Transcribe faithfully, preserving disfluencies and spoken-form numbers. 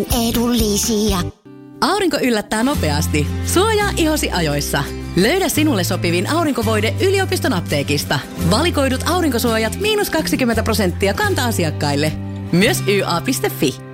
Edullisia. Aurinko yllättää nopeasti. Suojaa ihosi ajoissa. Löydä sinulle sopivin aurinkovoide yliopiston apteekista. Valikoidut aurinkosuojat miinus kaksikymmentä prosenttia kanta-asiakkaille. Myös y a piste fi.